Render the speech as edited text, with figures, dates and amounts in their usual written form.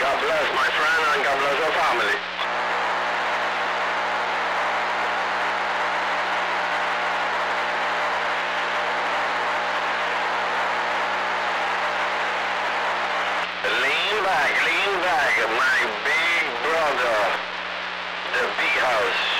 God bless my friend and God bless your family. Lean back, my big brother. The big house.